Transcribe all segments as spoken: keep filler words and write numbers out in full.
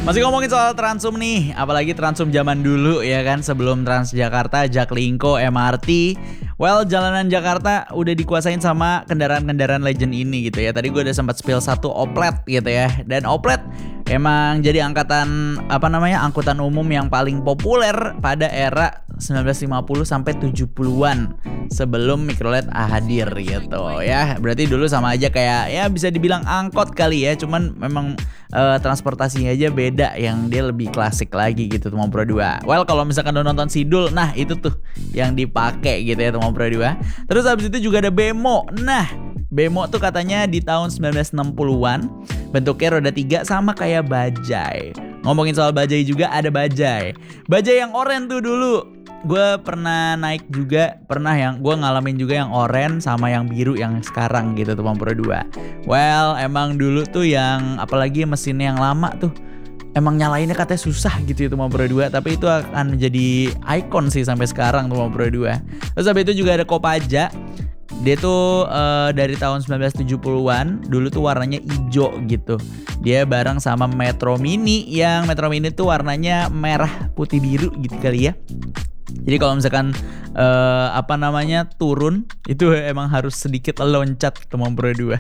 Masih ngomongin soal Transum nih, apalagi Transum zaman dulu ya kan, sebelum Transjakarta, Jaklingko, M R T. Well, jalanan Jakarta udah dikuasain sama kendaraan-kendaraan legend ini gitu ya. Tadi gue udah sempat spill satu Oplet gitu ya. Dan Oplet emang jadi angkatan apa namanya angkutan umum yang paling populer pada era sembilan belas lima puluh sampai tujuh puluhan sebelum mikrolet hadir gitu ya. Berarti dulu sama aja kayak ya bisa dibilang angkot kali ya, cuman memang uh, transportasinya aja beda, yang dia lebih klasik lagi gitu Tumong Pro dua. Well, kalau misalkan udah nonton Sidul, nah itu tuh yang dipakai gitu ya Tumong Pro dua. Terus habis itu juga ada Bemo. Nah, Bemo tuh katanya di tahun sembilan belas enam puluhan, bentuknya roda tiga sama kayak bajai. Ngomongin soal bajai juga, ada bajai. Bajai yang oranye tuh dulu. Gue pernah naik juga, pernah yang gue ngalamin juga yang oranye sama yang biru yang sekarang gitu Tumong Pro dua. Well, emang dulu tuh yang apalagi mesinnya yang lama tuh emang nyalainnya katanya susah gitu ya Tumong Pro dua, tapi itu akan menjadi ikon sih sampai sekarang Tumong Pro dua. Terus habis itu juga ada Kopaja. Dia tuh uh, dari tahun sembilan belas tujuh puluhan, dulu tuh warnanya hijau gitu. Dia bareng sama Metro Mini, yang Metro Mini tuh warnanya merah putih biru gitu kali ya. Jadi kalau misalkan uh, apa namanya turun, itu emang harus sedikit loncat Tumong Pro dua.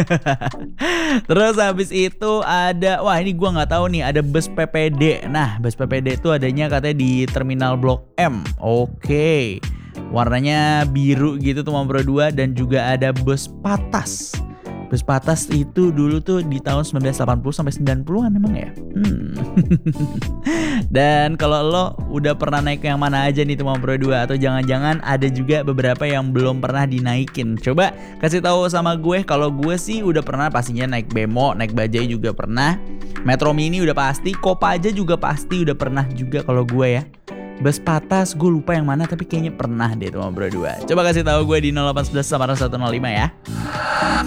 Terus habis itu ada, wah ini gua nggak tahu nih, ada bus P P D. Nah, bus P P D itu adanya katanya di Terminal Blok M. Oke. Warnanya biru gitu Tumong Pro dua, dan juga ada bus Patas. Bus Patas itu dulu tuh di tahun sembilan belas delapan puluh sampai sembilan puluhan emang ya. Hmm. Dan kalau lo udah pernah naik yang mana aja nih Tumong Pro dua, atau jangan-jangan ada juga beberapa yang belum pernah dinaikin? Coba kasih tahu sama gue. Kalau gue sih udah pernah pastinya naik Bemo, naik Bajai juga pernah. Metro Mini udah pasti, Kopaja juga pasti udah pernah juga kalau gue ya. Bus Patas gue lupa yang mana, tapi kayaknya pernah deh Tumong Pro dua. Coba kasih tahu gue di nol delapan satu satu delapan satu nol lima ya.